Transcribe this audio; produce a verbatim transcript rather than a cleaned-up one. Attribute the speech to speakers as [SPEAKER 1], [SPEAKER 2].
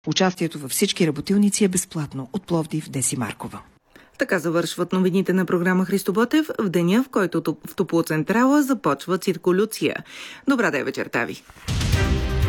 [SPEAKER 1] Участието във всички работилници е безплатно. От Пловдив, Деси Маркова.
[SPEAKER 2] Така завършват новините на програма Христо Ботев в деня, в който в Топлоцентрала започва циркулюция. Добра да е вечерта ви!